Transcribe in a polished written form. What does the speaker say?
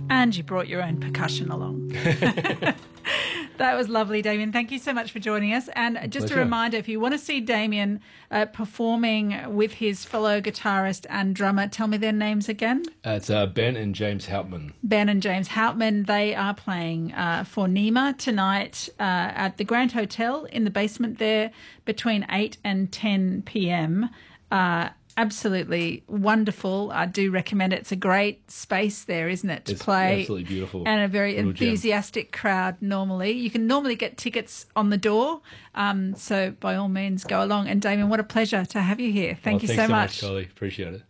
And you brought your own percussion along. That was lovely, Damien. Thank you so much for joining us. And just Pleasure. a reminder, if you want to see Damien performing with his fellow guitarist and drummer, tell me their names again. It's Ben and James Hauptman. Ben and James Hauptman, they are playing for Nima tonight at the Grand Hotel in the basement there between 8 and 10 p.m. Absolutely wonderful. I do recommend it. It's a great space there, isn't it, to play? Absolutely beautiful. And a very Little gem. enthusiastic crowd normally. You can normally get tickets on the door. So by all means, go along. And Damien, what a pleasure to have you here. Thank you so thanks much. Thanks so much, Carly. Appreciate it.